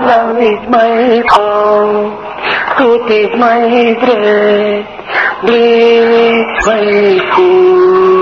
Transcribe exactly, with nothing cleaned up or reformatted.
Love is my pulse, truth is my breath, breathe my food.